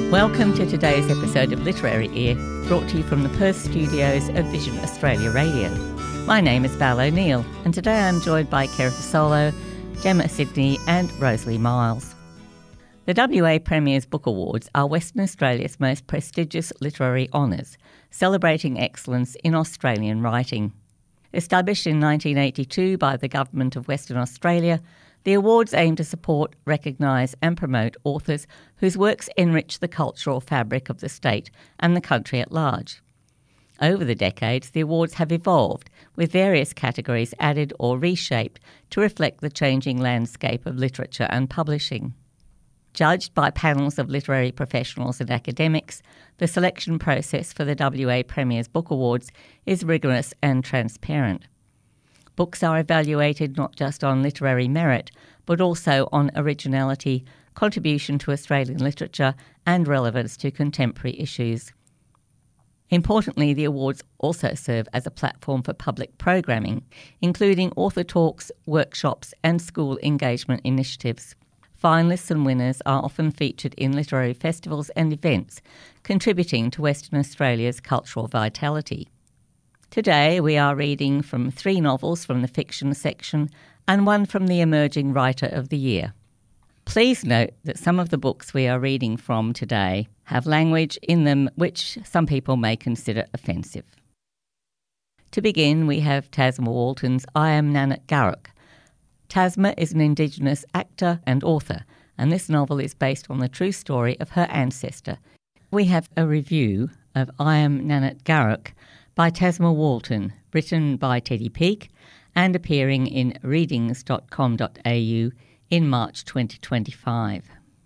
Welcome to today's episode of Literary Ear, brought to you from the Perth studios of Vision Australia Radio. My name is Val O'Neill, and today I'm joined by Kerry Fasolo, Gemma Sidney and Rosalie Miles. The WA Premier's Book Awards are Western Australia's most prestigious literary honours, celebrating excellence in Australian writing. Established in 1982 by the Government of Western Australia, the awards aim to support, recognise and promote authors whose works enrich the cultural fabric of the state and the country at large. Over the decades, the awards have evolved, with various categories added or reshaped to reflect the changing landscape of literature and publishing. Judged by panels of literary professionals and academics, the selection process for the WA Premier's Book Awards is rigorous and transparent. Books are evaluated not just on literary merit, but also on originality, contribution to Australian literature, and relevance to contemporary issues. Importantly, the awards also serve as a platform for public programming, including author talks, workshops, and school engagement initiatives. Finalists and winners are often featured in literary festivals and events, contributing to Western Australia's cultural vitality. Today we are reading from 3 novels from the fiction section and 1 from the Emerging Writer of the Year. Please note that some of the books we are reading from today have language in them which some people may consider offensive. To begin, we have Tasma Walton's I Am Nannet Garrock. Tasma is an Indigenous actor and author, and this novel is based on the true story of her ancestor. We have a review of I Am Nannet Garrock by Tasma Walton, written by Teddy Peake and appearing in readings.com.au in March 2025.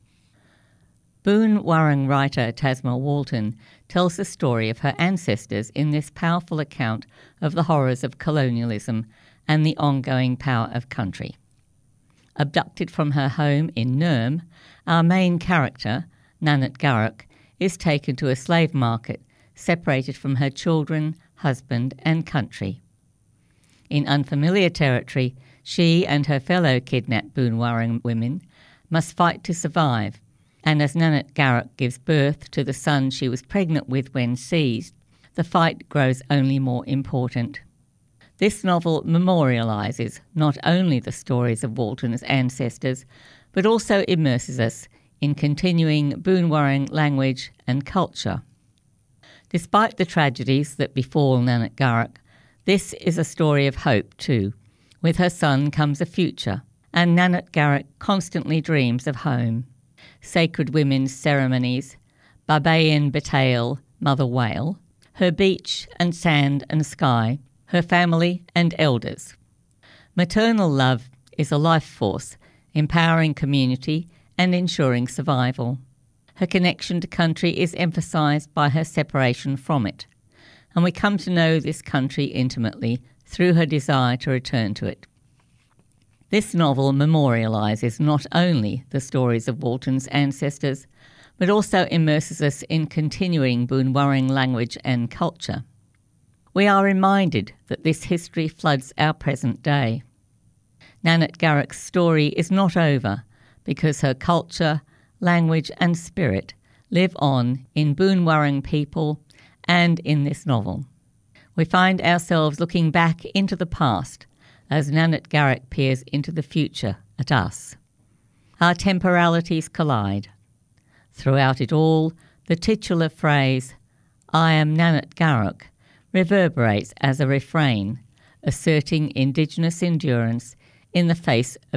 Boon Wurrung writer Tasma Walton tells the story of her ancestors in this powerful account of the horrors of colonialism and the ongoing power of country. Abducted from her home in Nurm, our main character, Nannet Garrock, is taken to a slave market, separated from her children, husband and country. In unfamiliar territory, she and her fellow kidnapped Boon Wurrung women must fight to survive, and as Nannet Garrock gives birth to the son she was pregnant with when seized, the fight grows only more important. This novel memorialises not only the stories of Walton's ancestors, but also immerses us in continuing Boon Wurrung language and culture. Despite the tragedies that befall Nannet Garrock, this is a story of hope too. With her son comes a future, and Nannet Garrock constantly dreams of home. Sacred women's ceremonies, Babayan Batail, Mother Whale, her beach and sand and sky, her family and elders. Maternal love is a life force, empowering community and ensuring survival. Her connection to country is emphasised by her separation from it, and we come to know this country intimately through her desire to return to it. This novel memorialises not only the stories of Walton's ancestors, but also immerses us in continuing Boon Wurrung language and culture. We are reminded that this history floods our present day. Nannet Garrock's story is not over because her culture, language and spirit live on in Boon Wurrung people and in this novel. We find ourselves looking back into the past as Nannet Garrock peers into the future at us. Our temporalities collide. Throughout it all, the titular phrase, I am Nannet Garrock, reverberates as a refrain, asserting Indigenous endurance in the face